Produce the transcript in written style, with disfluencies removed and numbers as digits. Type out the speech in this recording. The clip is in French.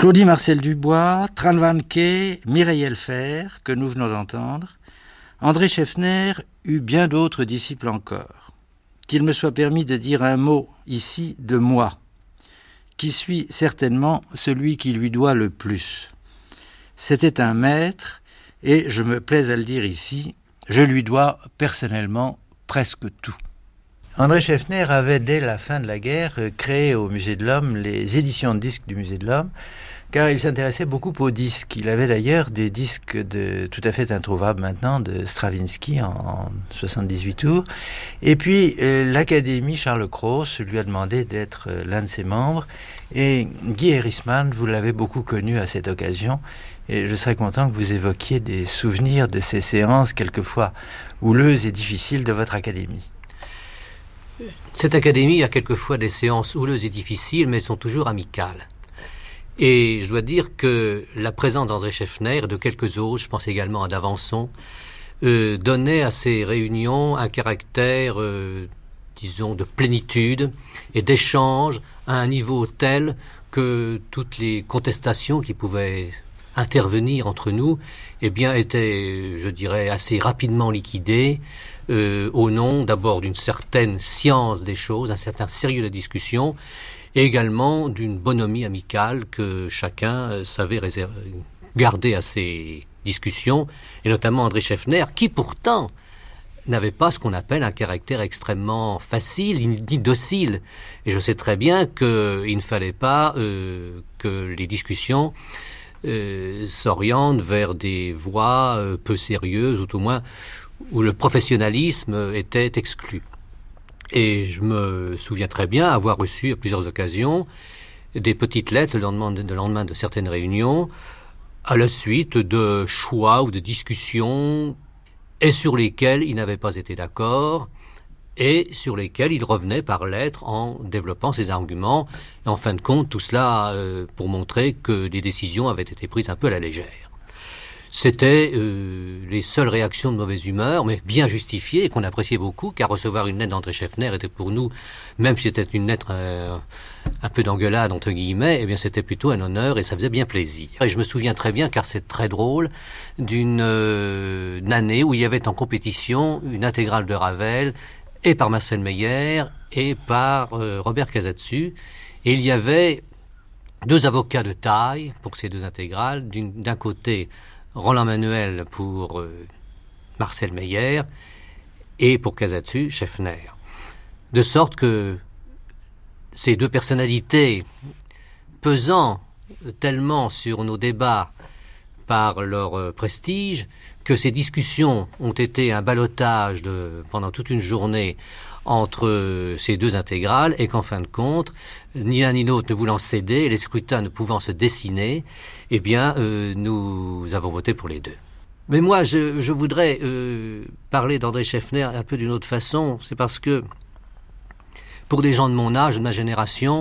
Claudie Marcel Dubois, Tran Van Kay, Mireille Elfer, que nous venons d'entendre, André Scheffner eut bien d'autres disciples encore. Qu'il me soit permis de dire un mot ici de moi, qui suis certainement celui qui lui doit le plus. C'était un maître, et je me plais à le dire ici, je lui dois personnellement presque tout. André Scheffner avait, dès la fin de la guerre, créé au Musée de l'Homme les éditions de disques du Musée de l'Homme, car il s'intéressait beaucoup aux disques. Il avait d'ailleurs des disques tout à fait introuvables maintenant de Stravinsky en 78 tours. Et puis, l'Académie Charles Cros lui a demandé d'être l'un de ses membres. Et Guy Erisman, vous l'avez beaucoup connu à cette occasion. Et je serais content que vous évoquiez des souvenirs de ces séances, quelquefois houleuses et difficiles, de votre académie. Cette académie a quelquefois des séances houleuses et difficiles, mais elles sont toujours amicales. Et je dois dire que la présence d'André Scheffner et de quelques autres, je pense également à d'Avançon, donnait à ces réunions un caractère, disons, de plénitude et d'échange à un niveau tel que toutes les contestations qui pouvaient intervenir entre nous, eh bien, étaient, je dirais, assez rapidement liquidées, au nom d'abord d'une certaine science des choses, un certain sérieux de discussion, et également d'une bonhomie amicale que chacun savait garder à ses discussions, et notamment André Scheffner, qui pourtant n'avait pas ce qu'on appelle un caractère extrêmement facile ni docile. Et je sais très bien qu'il ne fallait pas que les discussions s'orientent vers des voies peu sérieuses, ou au moins où le professionnalisme était exclu. Et je me souviens très bien avoir reçu à plusieurs occasions des petites lettres le lendemain de certaines réunions, à la suite de choix ou de discussions, et sur lesquels il n'avait pas été d'accord, et sur lesquels il revenait par lettre en développant ses arguments, et en fin de compte, tout cela pour montrer que les décisions avaient été prises un peu à la légère. C'était les seules réactions de mauvaise humeur, mais bien justifiées, et qu'on appréciait beaucoup, car recevoir une lettre d'André Scheffner était pour nous, même si c'était une lettre un peu d'engueulade, entre guillemets, eh bien c'était plutôt un honneur, et ça faisait bien plaisir. Et je me souviens très bien, car c'est très drôle, d'une année où il y avait en compétition une intégrale de Ravel, et par Marcel Meyer, et par Robert Casatsu, et il y avait deux avocats de taille pour ces deux intégrales, d'un côté Roland Manuel pour Marcel Meyer et pour Casatsu, Scheffner. De sorte que ces deux personnalités pesant tellement sur nos débats par leur prestige que ces discussions ont été un ballottage pendant toute une journée entre ces deux intégrales et qu'en fin de compte, ni l'un ni l'autre ne voulant céder et les scrutins ne pouvant se dessiner, eh bien, nous avons voté pour les deux. Mais moi, je voudrais parler d'André Scheffner un peu d'une autre façon. C'est parce que, pour des gens de mon âge, de ma génération,